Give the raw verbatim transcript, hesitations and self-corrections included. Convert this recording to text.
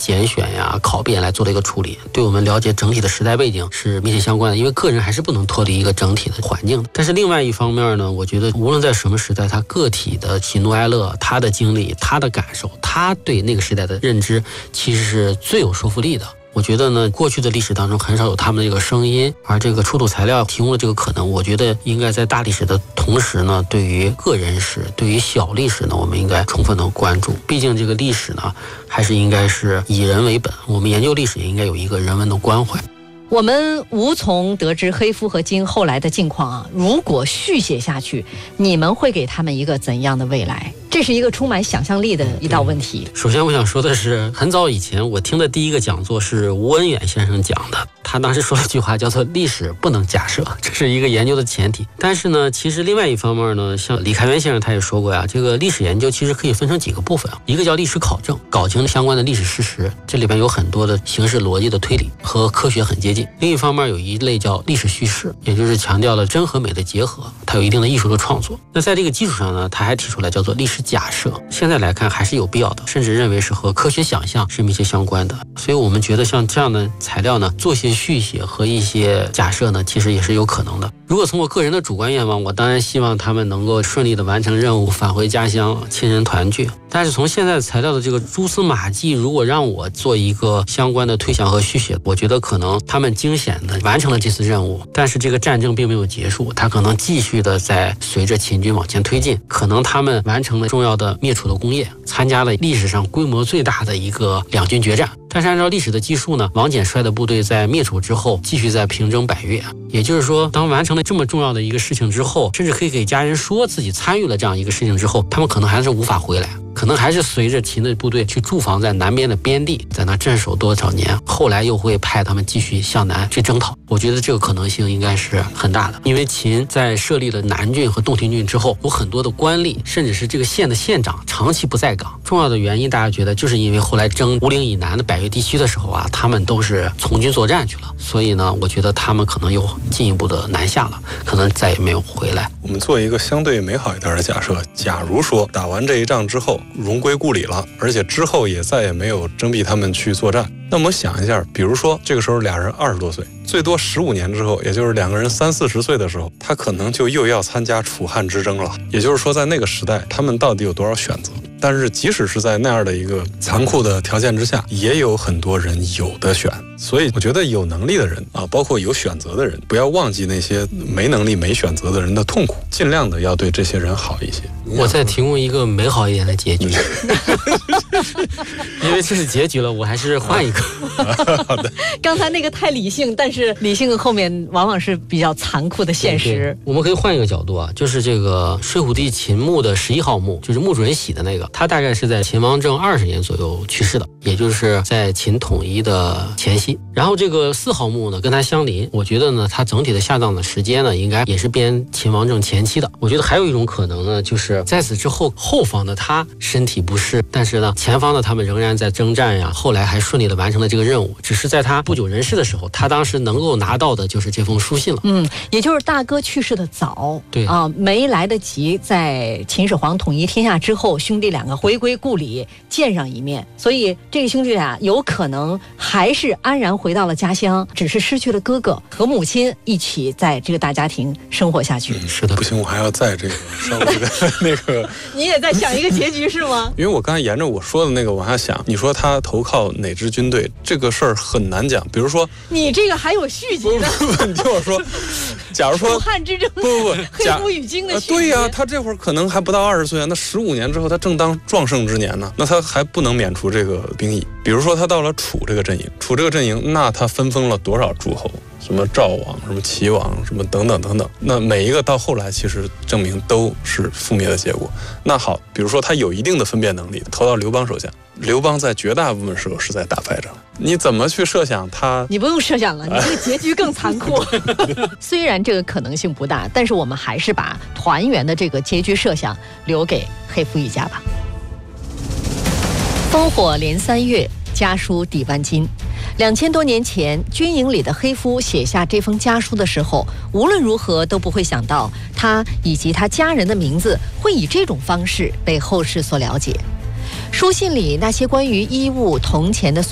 拣选呀、考辨来做了一个处理，对我们了解整体的时代背景是密切相关的。因为个人还是不能脱离一个整体的环境的。但是另外一方面呢，我觉得无论在什么时代，他个体的喜怒哀乐、他的经历、他的感受、他对那个时代的认知，其实是最有说服力的。我觉得呢，过去的历史当中很少有他们的这个声音，而这个出土材料提供了这个可能。我觉得应该在大历史的同时呢，对于个人史、对于小历史呢，我们应该充分的关注。毕竟这个历史呢，还是应该是以人为本。我们研究历史也应该有一个人文的关怀。 我们无从得知黑夫和金后来的境况啊。如果续写下去，你们会给他们一个怎样的未来？这是一个充满想象力的一道问题。 首先我想说的是，很早以前我听的第一个讲座是吴文远先生讲的，他当时说了一句话叫做历史不能假设，这是一个研究的前提。但是呢，其实另外一方面呢，像李开元先生他也说过呀，这个历史研究其实可以分成几个部分，一个叫历史考证，搞清相关的历史事实，这里边有很多的形式逻辑的推理，和科学很接近。另一方面有一类叫历史叙事，也就是强调了真和美的结合，它有一定的艺术的创作。那在这个基础上呢，他还提出来叫做历史假设，现在来看还是有必要的，甚至认为是和科学想象是密切相关的。所以我们觉得像这样的材料呢，做些续写和一些假设呢，其实也是有可能的。如果从我个人的主观愿望，我当然希望他们能够顺利的完成任务，返回家乡，亲人团聚。但是从现在材料的这个蛛丝马迹，如果让我做一个相关的推想和续写，我觉得可能他们惊险的完成了这次任务，但是这个战争并没有结束，他可能继续的在随着秦军往前推进，可能他们完成了重要的灭楚的工业，参加了历史上规模最大的一个两军决战。但是按照历史的记述呢，王翦率的部队在灭楚之后继续在平征百越，也就是说，当完成了这么重要的一个事情之后，甚至可以给家人说自己参与了这样一个事情之后，他们可能还是无法回来，可能还是随着秦的部队去驻防在南边的边地，在那镇守多少年，后来又会派他们继续向南去征讨。我觉得这个可能性应该是很大的，因为秦在设立了南郡和洞庭郡之后，有很多的官吏，甚至是这个县的县长长期不在岗。重要的原因大家觉得就是因为后来征吴陵以南的百越地区的时候啊，他们都是从军作战去了，所以呢，我觉得他们可能又进一步的南下了，可能再也没有回来。 我们做一个相对美好一点的假设，假如说打完这一仗之后荣归故里了，而且之后也再也没有征辟他们去作战，那么想一下，比如说这个时候俩人二十多岁，最多十五年之后，也就是两个人三四十岁的时候，他可能就又要参加楚汉之争了。也就是说，在那个时代，他们到底有多少选择？但是即使是在那样的一个残酷的条件之下，也有很多人有的选。所以我觉得有能力的人啊，包括有选择的人，不要忘记那些没能力没选择的人的痛苦，尽量的要对这些人好一些。 我再提供一个美好一点的结局因为这是结局了，我还是换一个好的， 刚才那个太理性，但是理性后面往往是比较残酷的现实。 对对，我们可以换一个角度啊，就是这个睡虎地秦墓的十一号墓，就是墓主人洗的那个，他大概是在秦王政二十年左右去世的，也就是在秦统一的前夕。然后这个四号墓呢，跟他相邻，我觉得呢，他整体的下葬的时间呢，应该也是偏秦王政前期的。我觉得还有一种可能呢，就是在此之后，后方的他身体不适，但是呢，前方的他们仍然在征战呀，后来还顺利的完成了这个任务。只是在他不久人世的时候，他当时能够拿到的就是这封书信了。 嗯，也就是大哥去世的早， 对啊，没来得及在秦始皇统一天下之后，兄弟两个回归故里见上一面，所以这个兄弟俩有可能还是安然回到了家乡，只是失去了哥哥和母亲，一起在这个大家庭生活下去。 嗯、是的， 不行，我还要再这个稍微的那个， 你也在想一个结局是吗？ 因为我刚才沿着我说的那个往下想，你说他投靠哪支军队，这个事儿很难讲。比如说， 你这个还有续集呢？ 不不不，你听我说，假如说楚汉之争， 不不不， 黑夫与荆的续集、 呃、对呀、啊，他这会儿可能还不到二十岁啊，那十五年之后他正当壮盛之年呢，那他还不能免除这个兵役。比如说他到了楚这个阵营，楚这个阵营，那他分封了多少诸侯？什么赵王、什么齐王、什么等等等等，那每一个到后来其实证明都是覆灭的结果。那好，比如说他有一定的分辨能力，投到刘邦手下，刘邦在绝大部分时候是在打败仗，你怎么去设想他？ 你不用设想了，你这个结局更残酷。虽然这个可能性不大，但是我们还是把团圆的这个结局设想留给黑夫一家吧。烽火连三月，家书抵万金。两千多年前，军营里的黑夫写下这封家书的时候，无论如何都不会想到，他以及他家人的名字会以这种方式被后世所了解。书信里那些关于衣物铜钱的